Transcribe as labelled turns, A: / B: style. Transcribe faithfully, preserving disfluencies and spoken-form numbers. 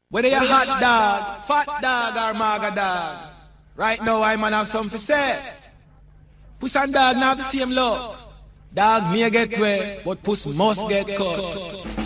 A: Whether you're hot dog, fat dog, or maga dog. Right now, I man have something to say. Puss and dog now have the same luck. Dog may get wet, but puss must get cut.